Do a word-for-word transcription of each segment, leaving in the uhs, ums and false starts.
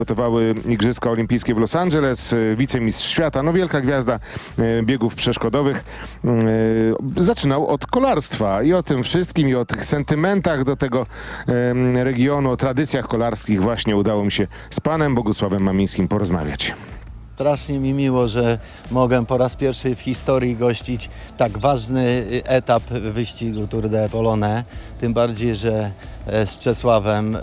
Gotowały Igrzyska Olimpijskie w Los Angeles, wicemistrz świata, no wielka gwiazda biegów przeszkodowych. Zaczynał od kolarstwa i o tym wszystkim, i o tych sentymentach do tego regionu, o tradycjach kolarskich właśnie udało mi się z panem Bogusławem Mamińskim porozmawiać. Strasznie mi miło, że mogę po raz pierwszy w historii gościć tak ważny etap wyścigu Tour de Pologne. Tym bardziej, że z Czesławem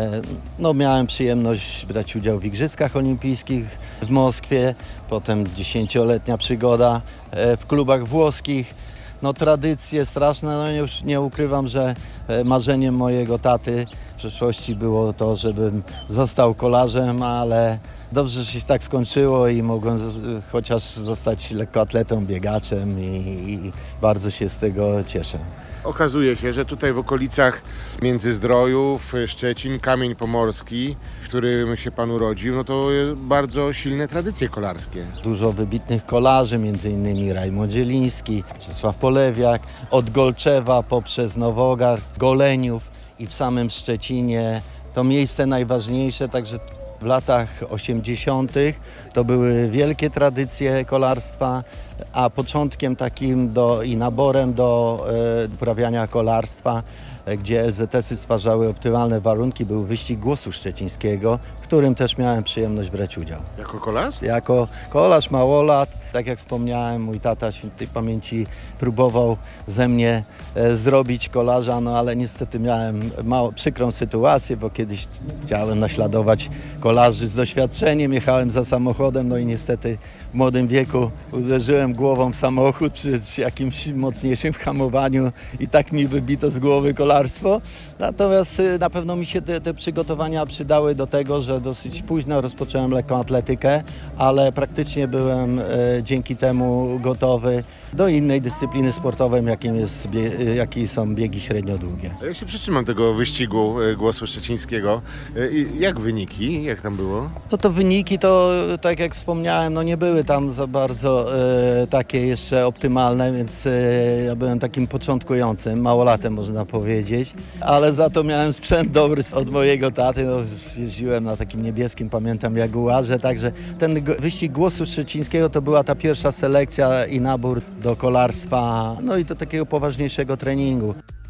no, miałem przyjemność brać udział w Igrzyskach Olimpijskich w Moskwie. Potem dziesięcioletnia przygoda w klubach włoskich. No tradycje straszne, no już nie ukrywam, że marzeniem mojego taty w przeszłości było to, żebym został kolarzem, ale dobrze, że się tak skończyło i mogłem chociaż zostać lekkoatletą, biegaczem i, i bardzo się z tego cieszę. Okazuje się, że tutaj w okolicach Międzyzdrojów, Szczecin, Kamień Pomorski, w którym się pan urodził, no to bardzo silne tradycje kolarskie. Dużo wybitnych kolarzy, między innymi Rajmund Zieliński, Czesław Polewiak, od Golczewa poprzez Nowogard, Goleniów i w samym Szczecinie. To miejsce najważniejsze, także w latach osiemdziesiątych to były wielkie tradycje kolarstwa, a początkiem takim do, i naborem do e, uprawiania kolarstwa, e, gdzie L Z S-y stwarzały optymalne warunki, był wyścig Głosu Szczecińskiego, w którym też miałem przyjemność brać udział. Jako kolarz? Jako kolarz, małolat, tak jak wspomniałem, mój tata świętej pamięci próbował ze mnie e, zrobić kolarza, no ale niestety miałem mało, przykrą sytuację, bo kiedyś chciałem naśladować kolarzy z doświadczeniem, jechałem za samochodem, no i niestety w młodym wieku uderzyłem głową w samochód przy, przy jakimś mocniejszym hamowaniu i tak mi wybito z głowy kolarstwo. Natomiast y, na pewno mi się te, te przygotowania przydały do tego, że dosyć późno rozpocząłem lekkoatletykę, ale praktycznie byłem y, dzięki temu gotowy do innej dyscypliny sportowej, jakim jest, bie, jakie są biegi średniodługie. Ja się przytrzymam tego wyścigu Głosu Szczecińskiego. Jak wyniki? Jak tam było? No to wyniki to, tak jak wspomniałem, no nie były tam za bardzo e, takie jeszcze optymalne, więc e, ja byłem takim początkującym, małolatem można powiedzieć, ale za to miałem sprzęt dobry od mojego taty, no, jeździłem na takim niebieskim, pamiętam, Jaguarze, także ten wyścig Głosu Szczecińskiego to była ta pierwsza selekcja i nabór do kolarstwa, no i do takiego poważniejszego treningu.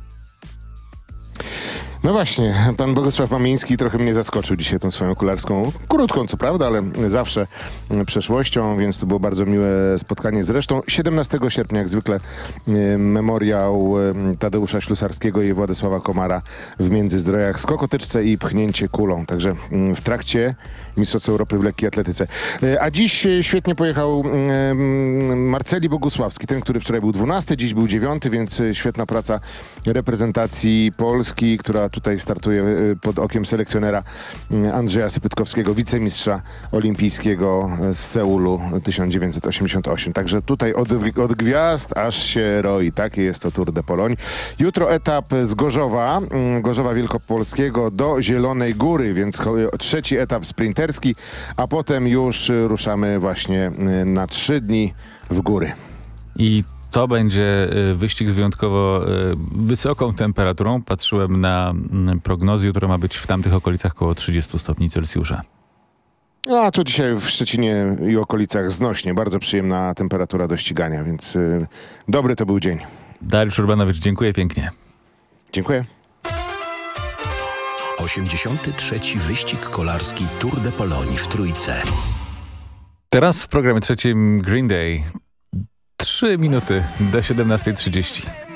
No właśnie, pan Bogusław Mamiński trochę mnie zaskoczył dzisiaj tą swoją kolarską, krótką co prawda, ale zawsze przeszłością, więc to było bardzo miłe spotkanie. Zresztą siedemnastego sierpnia, jak zwykle, memoriał Tadeusza Ślusarskiego i Władysława Komara w Międzyzdrojach, skokotyczce i pchnięcie kulą, także w trakcie Mistrzostw Europy w lekkiej atletyce. A dziś świetnie pojechał Marceli Bogusławski, ten, który wczoraj był dwunasty, dziś był dziewiąty, więc świetna praca reprezentacji Polski, która tutaj startuje pod okiem selekcjonera Andrzeja Sypytkowskiego, wicemistrza olimpijskiego z Seulu tysiąc dziewięćset osiemdziesiąt osiem. Także tutaj od, od gwiazd aż się roi. Takie jest to Tour de Pologne. Jutro etap z Gorzowa, Gorzowa Wielkopolskiego do Zielonej Góry, więc trzeci etap sprinterski, a potem już ruszamy właśnie na trzy dni w góry. I to będzie wyścig z wyjątkowo wysoką temperaturą. Patrzyłem na prognozy, która ma być w tamtych okolicach około trzydzieści stopni Celsjusza. A tu dzisiaj w Szczecinie i okolicach znośnie. Bardzo przyjemna temperatura do ścigania, więc y, dobry to był dzień. Dariusz Urbanowicz, dziękuję pięknie. Dziękuję. osiemdziesiąty trzeci wyścig kolarski Tour de Pologne w Trójce. Teraz w programie trzecim Green Day. Trzy minuty do siedemnastej trzydzieści.